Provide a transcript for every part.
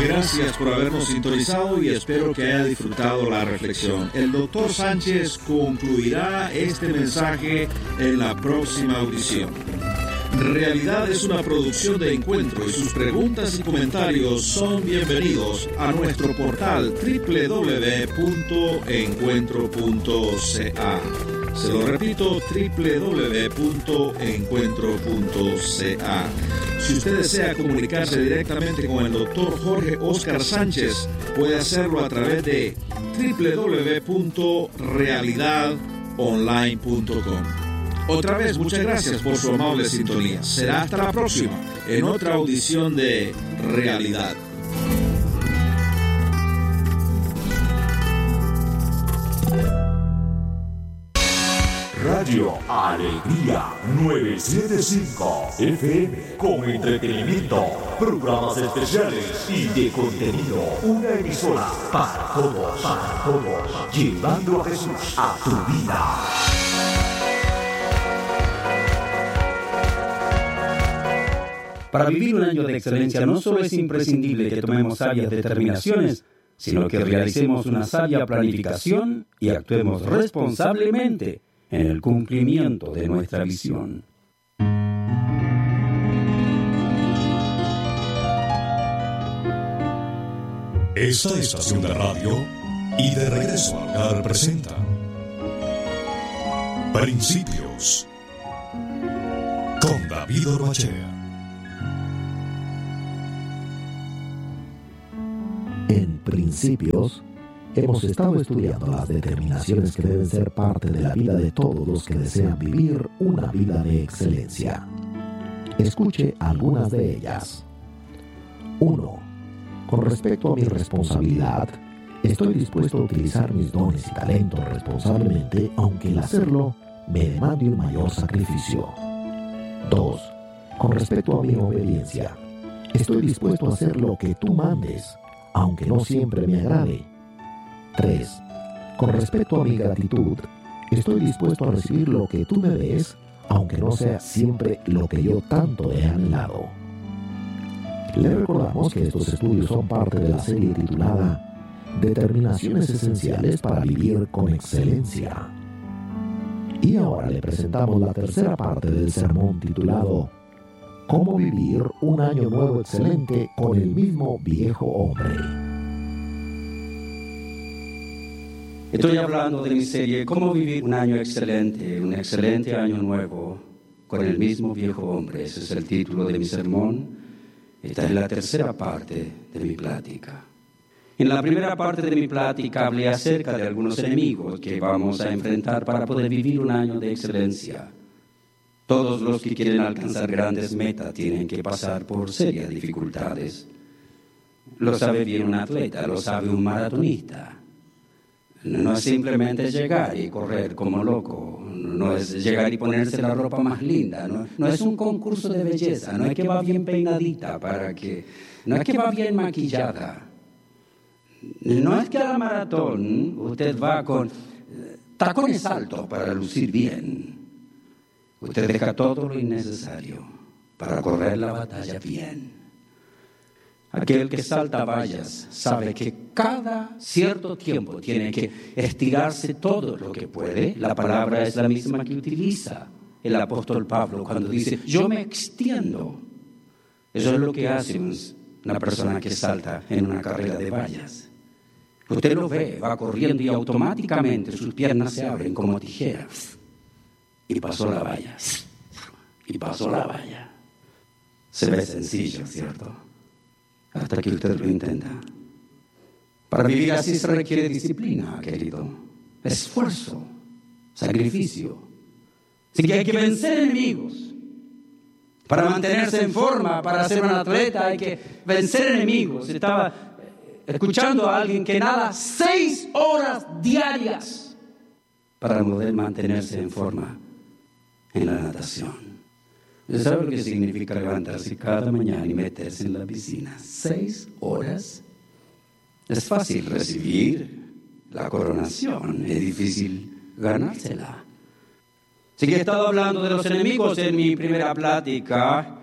Gracias por habernos sintonizado y espero que haya disfrutado la reflexión. El Dr. Sánchez concluirá este mensaje en la próxima audición. Realidad es una producción de Encuentro y sus preguntas y comentarios son bienvenidos a nuestro portal www.encuentro.ca. Se lo repito, www.encuentro.ca. Si usted desea comunicarse directamente con el Dr. Jorge Óscar Sánchez, puede hacerlo a través de www.realidadonline.com. Otra vez, muchas gracias por su amable sintonía. Será hasta la próxima en otra audición de Realidad. Radio Alegría 975 FM con entretenimiento, programas especiales y de contenido. Una emisora para todos, llevando a Jesús a tu vida. Para vivir un año de excelencia no solo es imprescindible que tomemos sabias determinaciones, sino que realicemos una sabia planificación y actuemos responsablemente en el cumplimiento de nuestra visión. Esta estación de radio y de regreso al hogar presenta Principios con David Orbachea. En Principios hemos estado estudiando las determinaciones que deben ser parte de la vida de todos los que desean vivir una vida de excelencia. Escuche algunas de ellas. 1. Con respecto a mi responsabilidad, estoy dispuesto a utilizar mis dones y talentos responsablemente, aunque el hacerlo me demande un mayor sacrificio. 2. Con respecto a mi obediencia, estoy dispuesto a hacer lo que tú mandes, aunque no siempre me agrade. 3. Con respecto a mi gratitud, estoy dispuesto a recibir lo que tú me des, aunque no sea siempre lo que yo tanto he anhelado. Le recordamos que estos estudios son parte de la serie titulada Determinaciones Esenciales para Vivir con Excelencia. Y ahora le presentamos la tercera parte del sermón titulado Cómo vivir un año nuevo excelente con el mismo viejo hombre. Estoy hablando de mi serie Cómo vivir un año excelente, un excelente año nuevo con el mismo viejo hombre. Ese es el título de mi sermón. Esta es la tercera parte de mi plática. En la primera parte de mi plática hablé acerca de algunos enemigos que vamos a enfrentar para poder vivir un año de excelencia. Todos los que quieren alcanzar grandes metas tienen que pasar por serias dificultades. Lo sabe bien un atleta, lo sabe un maratonista. No es simplemente llegar y correr como loco, no es llegar y ponerse la ropa más linda, no es un concurso de belleza, no es que va bien peinadita no es que va bien maquillada, no es que a la maratón usted va con tacones altos para lucir bien. Usted deja todo lo innecesario para correr la batalla bien. Aquel que salta vallas sabe que cada cierto tiempo tiene que estirarse todo lo que puede. La palabra es la misma que utiliza el apóstol Pablo cuando dice, yo me extiendo. Eso es lo que hace una persona que salta en una carrera de vallas. Usted lo ve, va corriendo y automáticamente sus piernas se abren como tijeras. Y pasó la valla. Y pasó la valla. Se ve sencillo, ¿cierto? Hasta que usted lo intenta. Para vivir así se requiere disciplina, querido. Esfuerzo, sacrificio. Así que hay que vencer enemigos. Para mantenerse en forma, para ser un atleta, hay que vencer enemigos. Estaba escuchando a alguien que nada 6 horas diarias para poder mantenerse en forma en la natación. ¿Sabe lo que significa levantarse cada mañana y meterse en la piscina? 6 horas. Es fácil recibir la coronación, es difícil ganársela. Así que he estado hablando de los enemigos en mi primera plática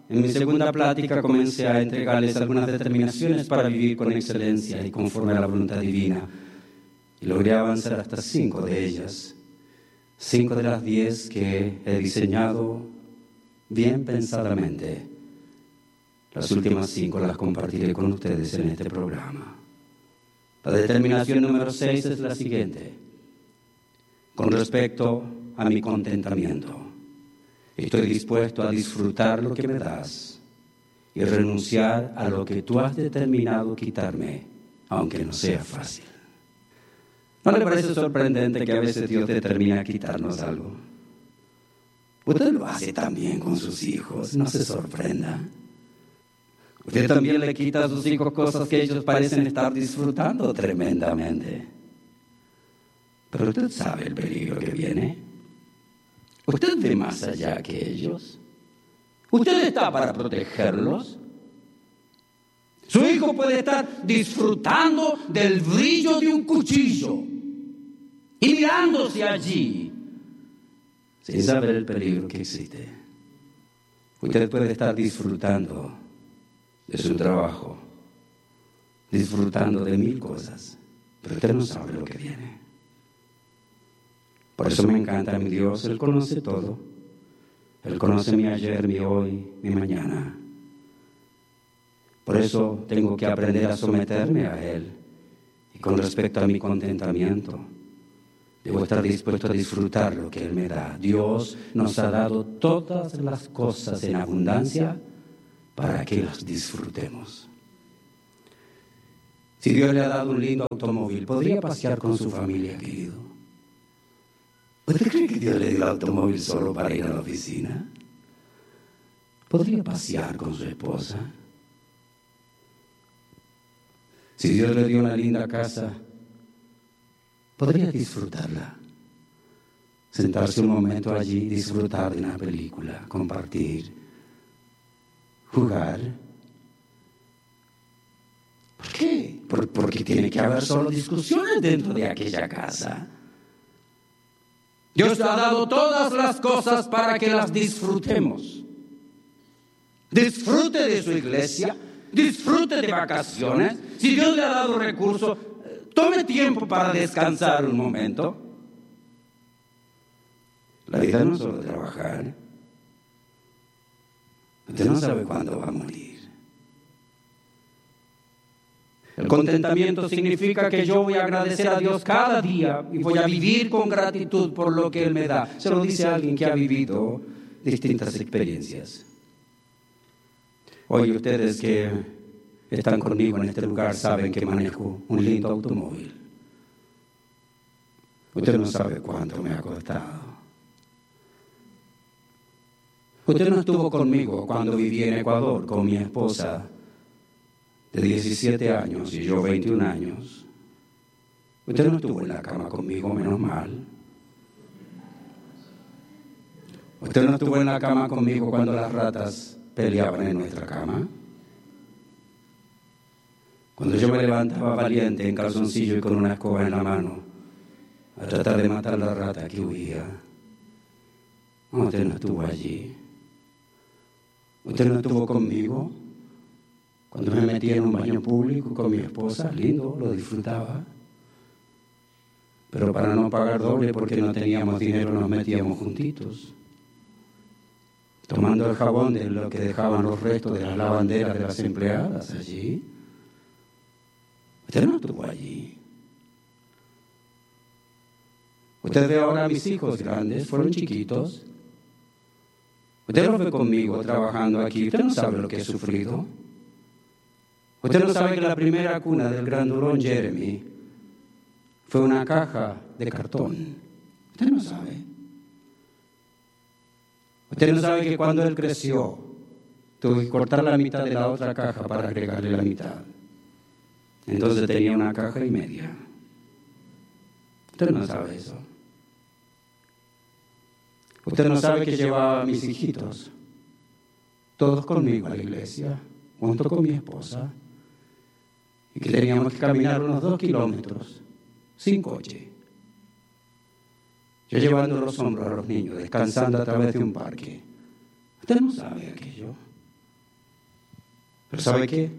en mi segunda plática comencé a entregarles algunas determinaciones para vivir con excelencia y conforme a la voluntad divina. Y logré avanzar hasta 5 de ellas. 5 de las 10 que he diseñado bien pensadamente. Las últimas 5 las compartiré con ustedes en este programa. La determinación número 6 es la siguiente. Con respecto a mi contentamiento, estoy dispuesto a disfrutar lo que me das y renunciar a lo que tú has determinado quitarme, aunque no sea fácil. ¿No le parece sorprendente que a veces Dios determina quitarnos algo? Usted lo hace también con sus hijos, no se sorprenda. Usted también le quita a sus hijos cosas que ellos parecen estar disfrutando tremendamente. Pero usted sabe el peligro que viene. Usted ve más allá que ellos. Usted está para protegerlos. Su hijo puede estar disfrutando del brillo de un cuchillo y mirándose allí sin saber el peligro que existe. Usted puede estar disfrutando de su trabajo, disfrutando de 1000 cosas, pero usted no sabe lo que viene. Por eso me encanta mi Dios, Él conoce todo. Él conoce mi ayer, mi hoy, mi mañana. Por eso tengo que aprender a someterme a Él. Y con respecto a mi contentamiento, debo estar dispuesto a disfrutar lo que Él me da. Dios nos ha dado todas las cosas en abundancia para que las disfrutemos. Si Dios le ha dado un lindo automóvil, ¿podría pasear con su familia, querido? ¿Usted cree que Dios le dio el automóvil solo para ir a la oficina? ¿Podría pasear con su esposa? Si Dios le dio una linda casa, ¿podría disfrutarla? Sentarse un momento allí, disfrutar de una película, compartir, jugar. ¿Por qué? Porque tiene que haber solo discusiones dentro de aquella casa. Dios ha dado todas las cosas para que las disfrutemos. Disfrute de su iglesia, disfrute de vacaciones. Si Dios le ha dado recursos, tome tiempo para descansar un momento. La vida no es solo trabajar. Usted no sabe cuándo va a morir. El contentamiento significa que yo voy a agradecer a Dios cada día y voy a vivir con gratitud por lo que Él me da. Se lo dice alguien que ha vivido distintas experiencias. Hoy ustedes que están conmigo en este lugar saben que manejo un lindo automóvil. Usted no sabe cuánto me ha costado. Usted no estuvo conmigo cuando viví en Ecuador con mi esposa de 17 años y yo 21 años. Usted no estuvo en la cama conmigo, menos mal. Usted no estuvo en la cama conmigo cuando las ratas peleaban en nuestra cama. Cuando yo me levantaba valiente en calzoncillo y con una escoba en la mano a tratar de matar la rata que huía. No, usted no estuvo allí. Usted no estuvo conmigo cuando me metí en un baño público con mi esposa, lindo, lo disfrutaba. Pero para no pagar doble porque no teníamos dinero nos metíamos juntitos. Tomando el jabón de lo que dejaban los restos de las lavanderas de las empleadas allí. Usted no estuvo allí. Usted ve ahora a mis hijos grandes, fueron chiquitos. Usted los ve conmigo trabajando aquí. Usted no sabe lo que he sufrido. Usted no sabe que la primera cuna del grandulón Jeremy fue una caja de cartón. Usted no sabe. Usted no sabe que cuando él creció, tuve que cortar la mitad de la otra caja para agregarle la mitad. Entonces tenía una caja y media. Usted no sabe eso. Usted no sabe que llevaba a mis hijitos, todos conmigo a la iglesia, junto con mi esposa, y que teníamos que caminar unos 2 kilómetros, sin coche. Yo llevando los hombros a los niños, descansando a través de un parque. Usted no sabe aquello. Pero ¿sabe qué?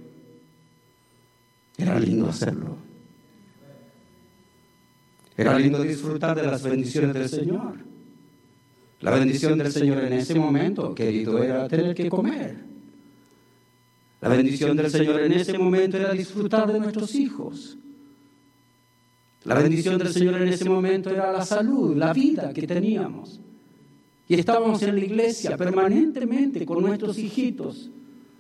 Era lindo hacerlo. Era lindo disfrutar de las bendiciones del Señor. La bendición del Señor en ese momento, querido, era tener que comer. La bendición del Señor en ese momento era disfrutar de nuestros hijos. La bendición del Señor en ese momento era la salud, la vida que teníamos. Y estábamos en la iglesia permanentemente con nuestros hijitos.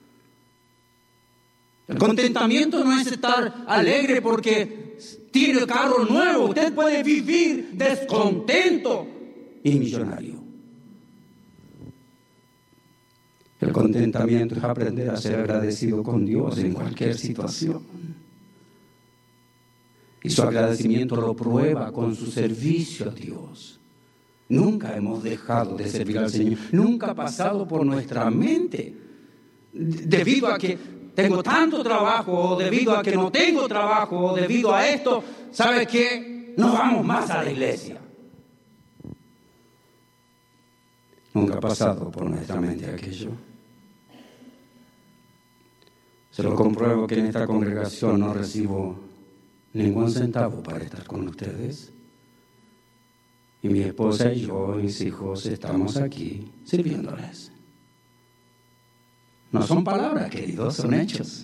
El contentamiento no es estar alegre porque tiene el carro nuevo. Usted puede vivir descontento y millonario. El contentamiento es aprender a ser agradecido con Dios en cualquier situación. Y su agradecimiento lo prueba con su servicio a Dios. Nunca hemos dejado de servir al Señor. Nunca ha pasado por nuestra mente. Debido a que tengo tanto trabajo, o debido a que no tengo trabajo, o debido a esto, ¿sabe qué? No vamos más a la iglesia. Nunca ha pasado por nuestra mente aquello. Se lo compruebo que en esta congregación no recibo ningún centavo para estar con ustedes. Y mi esposa y yo, mis hijos, estamos aquí sirviéndoles. No son palabras, queridos, son hechos.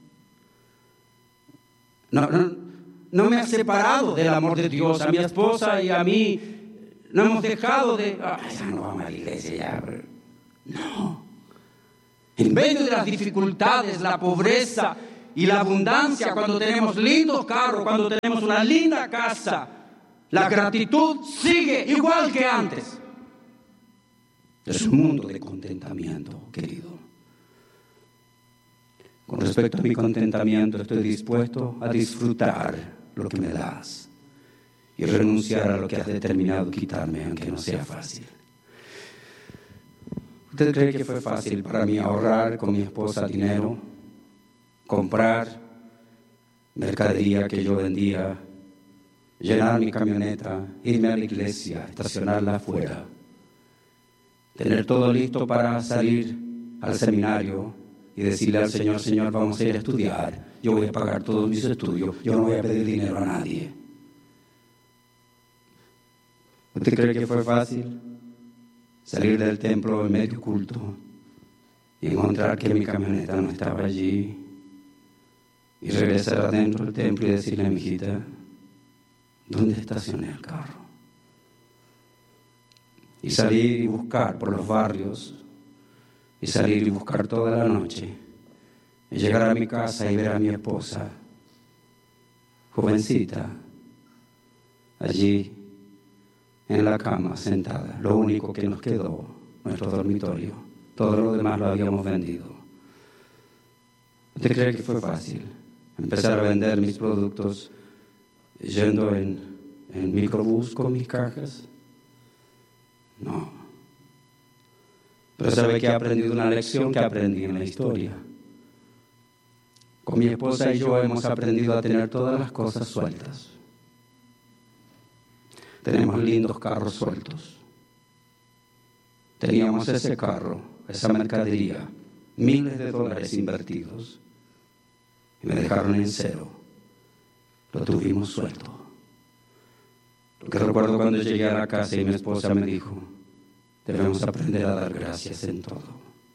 No me ha separado del amor de Dios. A mi esposa y a mí no hemos dejado de... ya no vamos a la iglesia ya. No. En medio de las dificultades, la pobreza y la abundancia, cuando tenemos lindos carros, cuando tenemos una linda casa, la gratitud sigue igual que antes. Es un mundo de contentamiento, querido. Con respecto a mi contentamiento, estoy dispuesto a disfrutar lo que me das y renunciar a lo que has determinado quitarme, aunque no sea fácil. ¿Usted cree que fue fácil para mí ahorrar con mi esposa dinero, comprar mercadería que yo vendía, llenar mi camioneta, irme a la iglesia, estacionarla afuera, tener todo listo para salir al seminario y decirle al Señor, Señor, vamos a ir a estudiar, yo voy a pagar todos mis estudios, yo no voy a pedir dinero a nadie? ¿Usted cree que fue fácil salir del templo en medio culto y encontrar que mi camioneta no estaba allí y regresar adentro del templo y decirle a mi hijita, ¿dónde estacioné el carro? Y salir y buscar por los barrios, y salir y buscar toda la noche, y llegar a mi casa y ver a mi esposa, jovencita, allí en la cama, sentada, lo único que nos quedó, nuestro dormitorio. Todo lo demás lo habíamos vendido. ¿Usted cree que fue fácil empezar a vender mis productos yendo en microbús con mis cajas? No. Pero sabe que he aprendido una lección que aprendí en la historia. Con mi esposa y yo hemos aprendido a tener todas las cosas sueltas. Tenemos lindos carros sueltos. Teníamos ese carro, esa mercadería, miles de dólares invertidos. Y me dejaron en cero. Lo tuvimos suelto. Lo que recuerdo cuando llegué a la casa y mi esposa me dijo, debemos aprender a dar gracias en todo.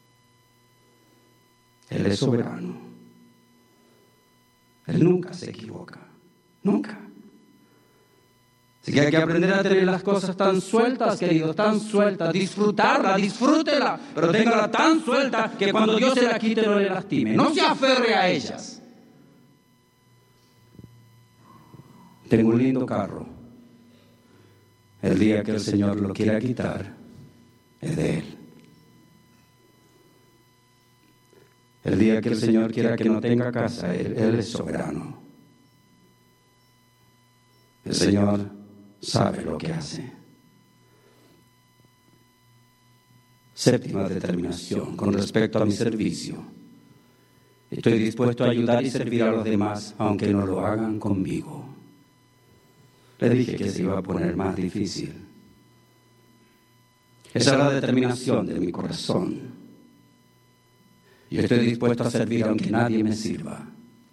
Él es soberano. Él nunca se equivoca. Nunca. Así que hay que aprender a tener las cosas tan sueltas, queridos, tan sueltas. Disfrutarla, disfrútela, pero téngala tan suelta que cuando Dios se la quite no le lastime. No se aferre a ellas. Tengo un lindo carro. El día que el Señor lo quiera quitar, es de Él. El día que el Señor quiera que no tenga casa, Él es soberano. El Señor sabe lo que hace. Séptima determinación con respecto a mi servicio. Estoy dispuesto a ayudar y servir a los demás, aunque no lo hagan conmigo. Le dije que se iba a poner más difícil. Esa es la determinación de mi corazón. Yo estoy dispuesto a servir aunque nadie me sirva.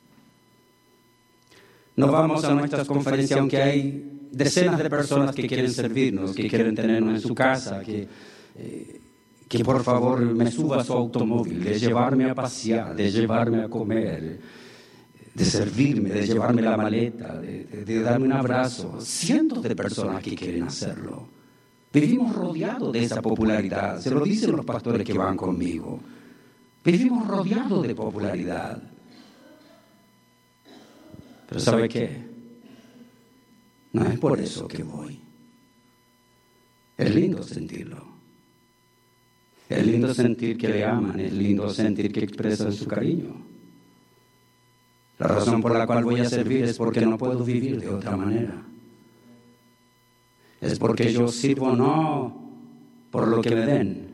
No vamos a nuestras conferencias aunque hay decenas de personas que quieren servirnos, que quieren tenernos en su casa, que por favor me suba a su automóvil, de llevarme a pasear, de llevarme a comer, de servirme, de llevarme la maleta, de darme un abrazo. Cientos de personas que quieren hacerlo. Vivimos rodeados de esa popularidad, se lo dicen los pastores que van conmigo. Vivimos rodeados de popularidad. Pero ¿sabe qué? No es por eso que voy. Es lindo sentirlo. Es lindo sentir que le aman, es lindo sentir que expresan su cariño. La razón por la cual voy a servir es porque no puedo vivir de otra manera. Es porque yo sirvo no por lo que me den.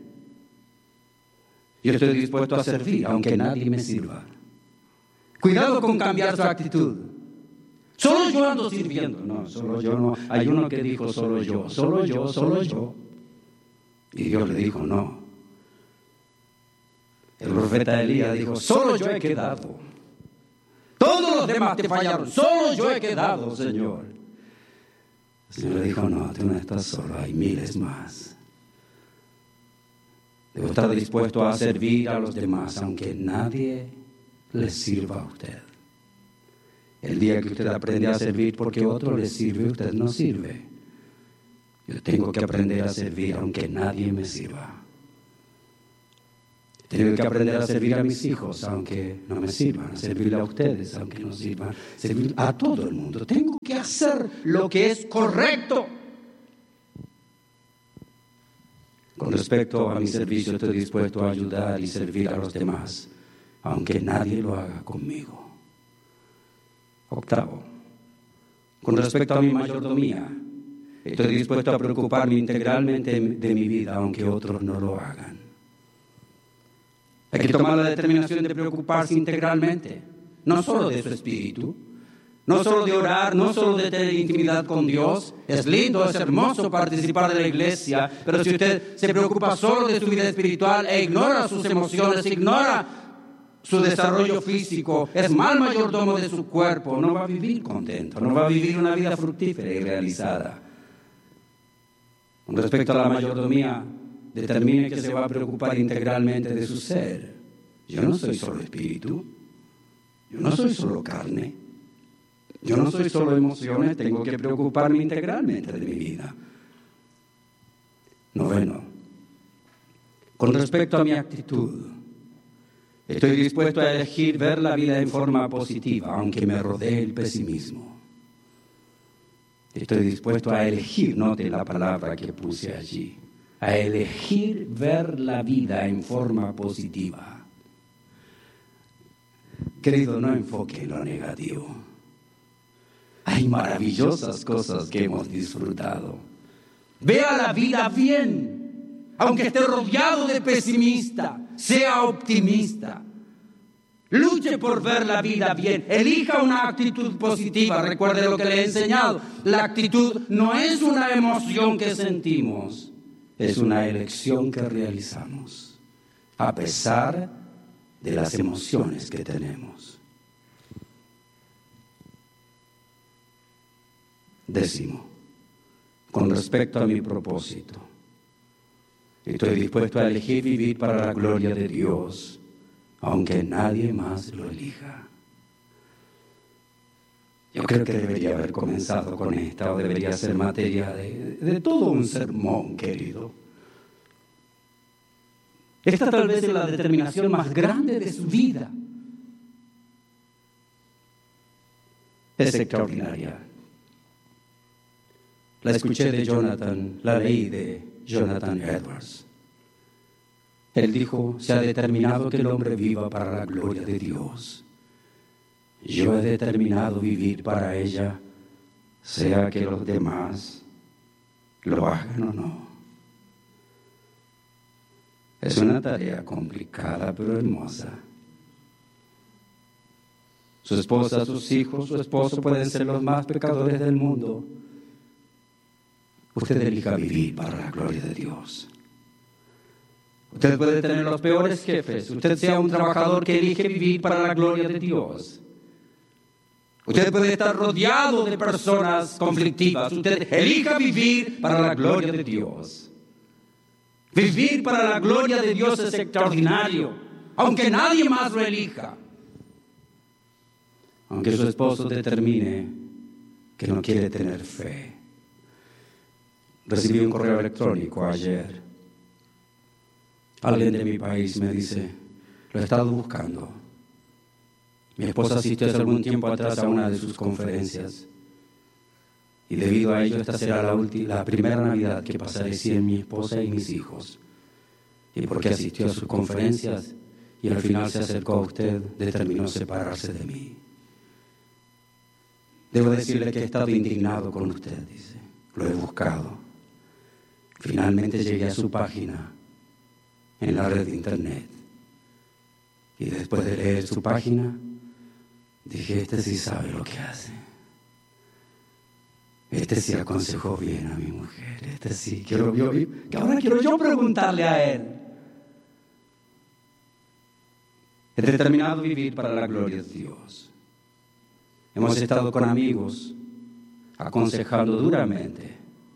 Yo estoy dispuesto a servir aunque nadie me sirva. Cuidado con cambiar su actitud. Solo yo ando sirviendo. No, solo yo no. Hay uno que dijo solo yo, solo yo, solo yo. Y Dios le dijo no. El profeta Elías dijo, solo yo he quedado. Todos los demás te fallaron, solo yo he quedado, Señor. El Señor le dijo, no, tú no estás solo, hay miles más. Debo estar dispuesto a servir a los demás, aunque nadie les sirva a usted. El día que usted aprende a servir porque otro le sirve, usted no sirve. Yo tengo que aprender a servir aunque nadie me sirva. Tengo que aprender a servir a mis hijos aunque no me sirvan, a servirle a ustedes aunque no sirvan, servir a todo el mundo. Tengo que hacer lo que es correcto. Con respecto a mi servicio, estoy dispuesto a ayudar y servir a los demás, aunque nadie lo haga conmigo. Octavo, con respecto a mi mayordomía, estoy dispuesto a preocuparme integralmente de mi vida, aunque otros no lo hagan. Hay que tomar la determinación de preocuparse integralmente, no solo de su espíritu, no solo de orar, no solo de tener intimidad con Dios. Es lindo, es hermoso participar de la iglesia, pero si usted se preocupa solo de su vida espiritual e ignora sus emociones, ignora su desarrollo físico, es mal mayordomo de su cuerpo, no va a vivir contento, no va a vivir una vida fructífera y realizada. Con respecto a la mayordomía, determine que se va a preocupar integralmente de su ser. Yo no soy solo espíritu, yo no soy solo carne, yo no soy solo emociones, tengo que preocuparme integralmente de mi vida. Noveno, con respecto a mi actitud, estoy dispuesto a elegir ver la vida en forma positiva, aunque me rodee el pesimismo. Estoy dispuesto a elegir, note la palabra que puse allí, a elegir ver la vida en forma positiva. Querido, no enfoque en lo negativo. Hay maravillosas cosas que hemos disfrutado. Vea la vida bien, aunque esté rodeado de pesimistas, sea optimista. Luche por ver la vida bien. Elija una actitud positiva. Recuerde lo que le he enseñado. La actitud no es una emoción que sentimos, es una elección que realizamos, a pesar de las emociones que tenemos. Décimo, con respecto a mi propósito, estoy dispuesto a elegir vivir para la gloria de Dios, aunque nadie más lo elija. Yo creo que debería haber comenzado con esta, o debería ser materia de todo un sermón, querido. Esta tal vez es la determinación más grande de su vida. Es extraordinaria. La escuché de Jonathan, la leí de Jonathan Edwards. Él dijo, se ha determinado que el hombre viva para la gloria de Dios. Yo he determinado vivir para ella, sea que los demás lo hagan o no. Es una tarea complicada pero hermosa. Su esposa, sus hijos, su esposo pueden ser los más pecadores del mundo. Usted elija vivir para la gloria de Dios. Usted puede tener los peores jefes. Usted sea un trabajador que elige vivir para la gloria de Dios. Usted puede estar rodeado de personas conflictivas. Usted elija vivir para la gloria de Dios. Vivir para la gloria de Dios es extraordinario, aunque nadie más lo elija. Aunque su esposo determine que no quiere tener fe. Recibí un correo electrónico ayer. Alguien de mi país me dice, lo he estado buscando. Mi esposa asistió hace algún tiempo atrás a una de sus conferencias. Y debido a ello, esta será la primera Navidad que pasaré sin mi esposa y mis hijos. Y porque asistió a sus conferencias y al final se acercó a usted, determinó separarse de mí. Debo decirle que he estado indignado con usted, dice. Lo he buscado. Finalmente llegué a su página en la red de internet. Y después de leer su página, dije, este sí sabe lo que hace. Este sí aconsejó bien a mi mujer. Este sí. Ahora quiero yo preguntarle a él. He determinado vivir para la gloria de Dios. Hemos estado con amigos aconsejando duramente.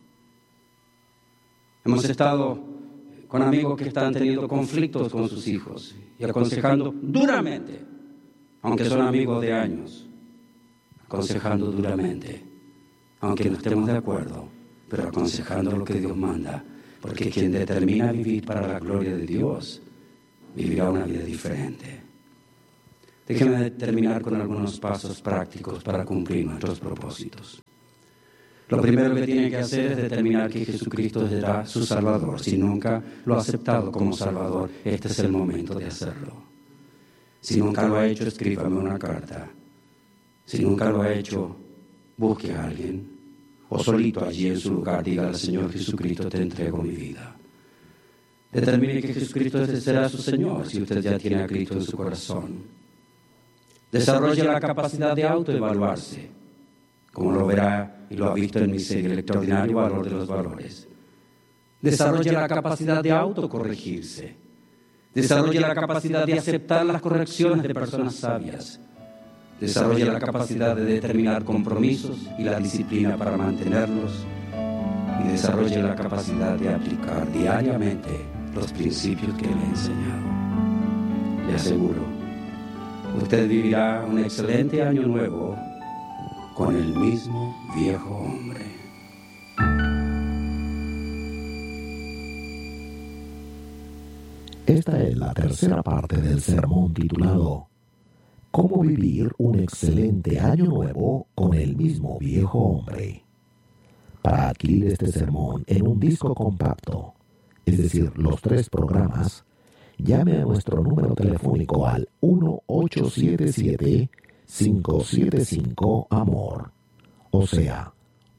Hemos estado con amigos que están teniendo conflictos con sus hijos y aconsejando duramente, aunque son amigos de años, aconsejando duramente, aunque no estemos de acuerdo, pero aconsejando lo que Dios manda, porque quien determina vivir para la gloria de Dios, vivirá una vida diferente. Déjenme terminar con algunos pasos prácticos para cumplir nuestros propósitos. Lo primero que tiene que hacer es determinar que Jesucristo será su Salvador. Si nunca lo ha aceptado como Salvador, este es el momento de hacerlo. Si nunca lo ha hecho, escríbame una carta. Si nunca lo ha hecho, busque a alguien. O solito allí en su lugar, diga al Señor Jesucristo, te entrego mi vida. Determine que Jesucristo será su Señor si usted ya tiene a Cristo en su corazón. Desarrolle la capacidad de autoevaluarse, como lo verá y lo ha visto en mi serie, El extraordinario valor de los valores. Desarrolle la capacidad de autocorregirse. Desarrolle la capacidad de aceptar las correcciones de personas sabias. Desarrolle la capacidad de determinar compromisos y la disciplina para mantenerlos. Y desarrolle la capacidad de aplicar diariamente los principios que le he enseñado. Le aseguro, usted vivirá un excelente año nuevo con el mismo viejo hombre. Esta es la tercera parte del sermón titulado ¿Cómo vivir un excelente año nuevo con el mismo viejo hombre? Para adquirir este sermón en un disco compacto, es decir, los 3 programas, llame a nuestro número telefónico al 1-877-575-AMOR, o sea,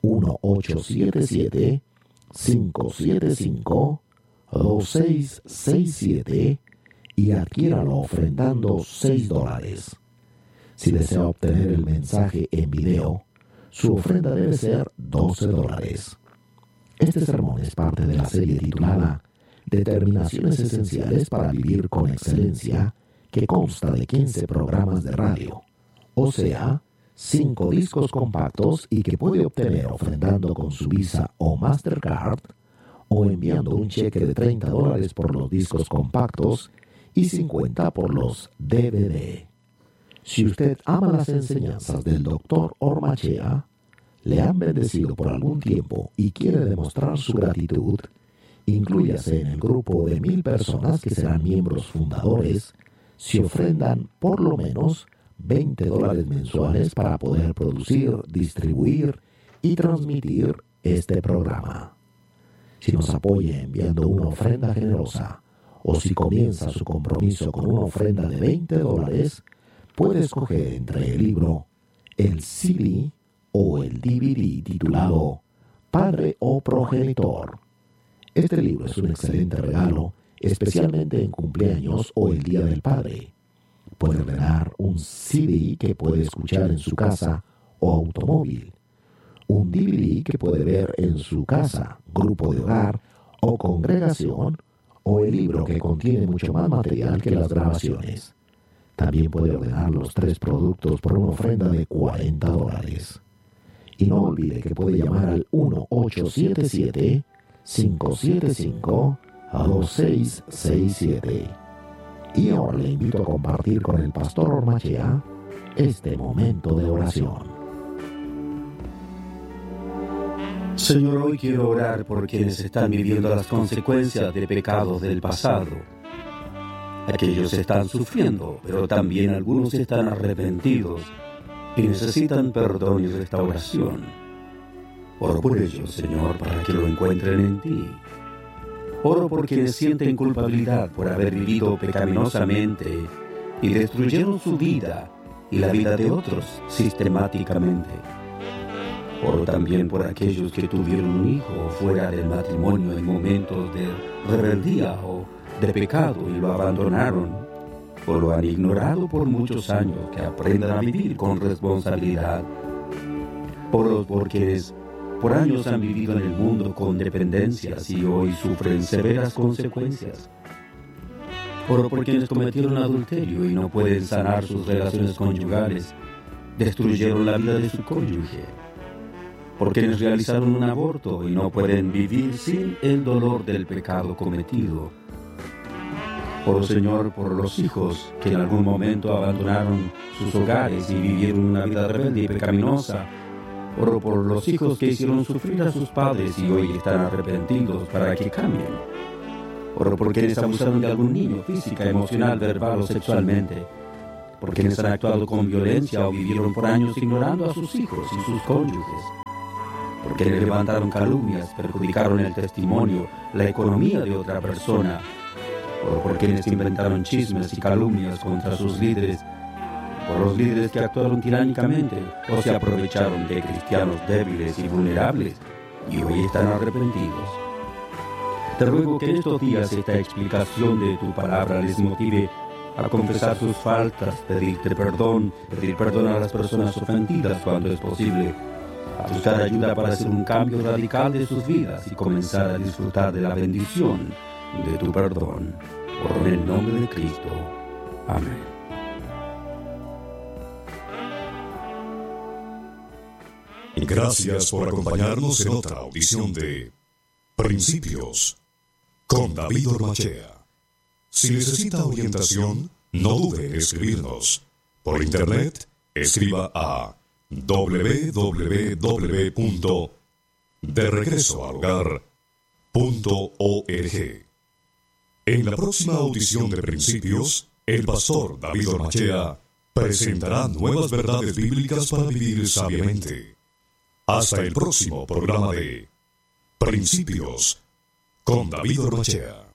1-877-575-2667 y adquiéralo ofrendando $6. Si desea obtener el mensaje en video, su ofrenda debe ser $12. Este sermón es parte de la serie titulada Determinaciones esenciales para vivir con excelencia, que consta de 15 programas de radio, o sea, 5 discos compactos y que puede obtener ofrendando con su Visa o Mastercard o enviando un cheque de $30 por los discos compactos y $50 por los DVD. Si usted ama las enseñanzas del Dr. Ormachea, le han bendecido por algún tiempo y quiere demostrar su gratitud, inclúyase en el grupo de 1,000 personas que serán miembros fundadores si ofrendan por lo menos $20 mensuales para poder producir, distribuir y transmitir este programa. Si nos apoya enviando una ofrenda generosa o si comienza su compromiso con una ofrenda de $20, puede escoger entre el libro, el CD o el DVD titulado Padre o Progenitor. Este libro es un excelente regalo, especialmente en cumpleaños o el Día del Padre. Puede ordenar un CD que puede escuchar en su casa o automóvil, un DVD que puede ver en su casa, grupo de hogar o congregación, o el libro que contiene mucho más material que las grabaciones. También puede ordenar los 3 productos por una ofrenda de $40. Y no olvide que puede llamar al 1-877-575-2667. Y ahora le invito a compartir con el pastor Ormachea este momento de oración. Señor, hoy quiero orar por quienes están viviendo las consecuencias de pecados del pasado. Aquellos están sufriendo, pero también algunos están arrepentidos y necesitan perdón y restauración. Oro por ellos, Señor, para que lo encuentren en ti. Oro por quienes sienten culpabilidad por haber vivido pecaminosamente y destruyeron su vida y la vida de otros sistemáticamente. Oro también por aquellos que tuvieron un hijo fuera del matrimonio en momentos de rebeldía o de pecado y lo abandonaron o lo han ignorado por muchos años, que aprendan a vivir con responsabilidad. Oro por quienes por años han vivido en el mundo con dependencias y hoy sufren severas consecuencias. Oro por quienes cometieron adulterio y no pueden sanar sus relaciones conyugales, destruyeron la vida de su cónyuge. Por quienes realizaron un aborto y no pueden vivir sin el dolor del pecado cometido. Oro, Señor, por los hijos que en algún momento abandonaron sus hogares y vivieron una vida rebelde y pecaminosa. Oro por los hijos que hicieron sufrir a sus padres y hoy están arrepentidos para que cambien. Oro por quienes abusaron de algún niño física, emocional, verbal o sexualmente. Por quienes han actuado con violencia o vivieron por años ignorando a sus hijos y sus cónyuges. Por quienes levantaron calumnias, perjudicaron el testimonio, la economía de otra persona. Oro por quienes inventaron chismes y calumnias contra sus líderes. Por los líderes que actuaron tiránicamente o se aprovecharon de cristianos débiles y vulnerables y hoy están arrepentidos. Te ruego que en estos días esta explicación de tu palabra les motive a confesar sus faltas, pedir perdón a las personas ofendidas cuando es posible, a buscar ayuda para hacer un cambio radical de sus vidas y comenzar a disfrutar de la bendición de tu perdón. Por el nombre de Cristo. Amén. Gracias por acompañarnos en otra audición de Principios con David Ormachea. Si necesita orientación, no dude en escribirnos. Por internet, escriba a www.deregresoalhogar.org. En la próxima audición de Principios, el pastor David Ormachea presentará nuevas verdades bíblicas para vivir sabiamente. Hasta el próximo programa de Principios con David Ormachea.